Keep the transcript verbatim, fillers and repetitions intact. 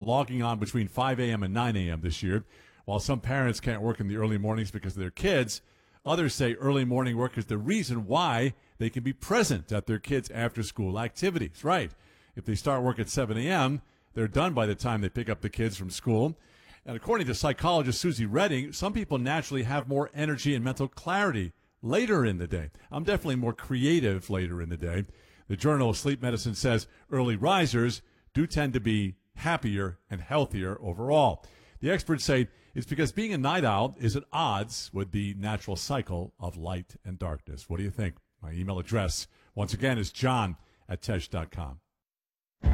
logging on between five a.m. and nine a.m. this year. While some parents can't work in the early mornings because of their kids, others say early morning work is the reason why they can be present at their kids' after-school activities. Right. If they start work at seven a.m., they're done by the time they pick up the kids from school. And according to psychologist Susie Redding, some people naturally have more energy and mental clarity later in the day. I'm definitely more creative later in the day. The Journal of Sleep Medicine says early risers do tend to be happier and healthier overall. The experts say it's because being a night owl is at odds with the natural cycle of light and darkness. What do you think? My email address, once again, is john at tesh dot com.